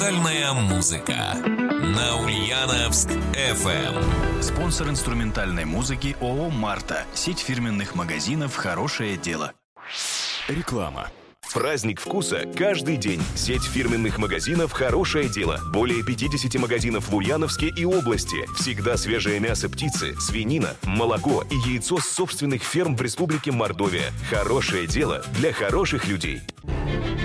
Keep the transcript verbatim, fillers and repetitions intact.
Инструментальная музыка на Ульяновск эф эм. Спонсор инструментальной музыки ООО «Марта». Сеть фирменных магазинов «Хорошее дело». Реклама. Праздник вкуса каждый день. Сеть фирменных магазинов «Хорошее дело». Более пятьдесят магазинов в Ульяновске и области. Всегда свежее мясо птицы, свинина, молоко и яйцо с собственных ферм в Республике Мордовия. Хорошее дело для хороших людей.